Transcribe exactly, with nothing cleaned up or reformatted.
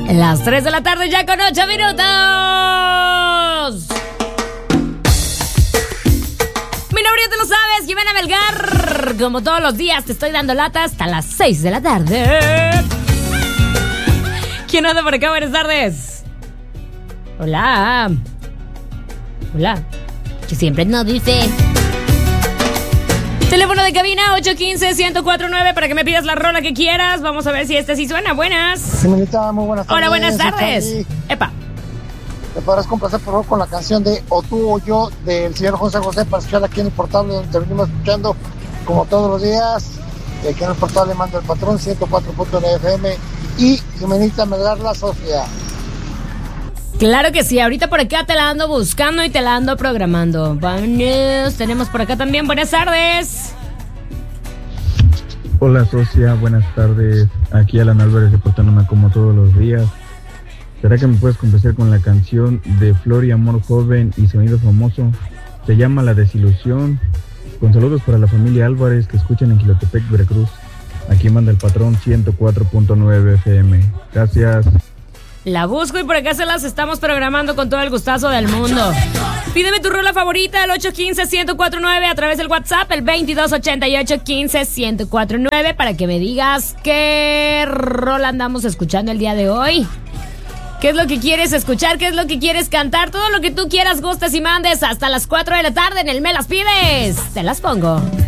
Las tres de la tarde ya con ocho minutos. Mi nombre ya te lo sabes, Jimena Melgar. Como todos los días te estoy dando lata hasta las seis de la tarde. ¿Quién anda por acá? Buenas tardes. Hola. Hola. Que siempre no dice. Teléfono de cabina ocho uno cinco, uno cero cuatro nueve para que me pidas la rola que quieras. Vamos a ver si este sí suena. Buenas. Señorita, muy buenas tardes. Hola, buenas tardes. Epa. ¿Me podrás complacer por favor con la canción de O tú o yo del señor José José para escuchar aquí en el portable donde te venimos escuchando como todos los días? Y aquí en el portable manda el patrón ciento cuatro punto nueve F M y Jimenita Melgar, la Sofía. Claro que sí, ahorita por acá te la ando buscando y te la ando programando. Vamos, tenemos por acá también. Buenas tardes. Hola socia, buenas tardes. Aquí Alan Álvarez reportándome como todos los días. ¿Será que me puedes complacer con la canción de Flor y Amor Joven y Sonido Famoso? Se llama La Desilusión. Con saludos para la familia Álvarez que escuchan en Quilotepec, Veracruz. Aquí manda el patrón ciento cuatro punto nueve F M. Gracias. La busco y por acá se las estamos programando con todo el gustazo del mundo. Pídeme tu rola favorita al ocho uno cinco, uno cero cuatro nueve a través del WhatsApp, el veintidós ochenta y ocho quince, uno cero cuatro nueve, para que me digas qué rola andamos escuchando el día de hoy. ¿Qué es lo que quieres escuchar? ¿Qué es lo que quieres cantar? Todo lo que tú quieras, gustes y mandes hasta las cuatro de la tarde en el Me Las Pides. Te las pongo.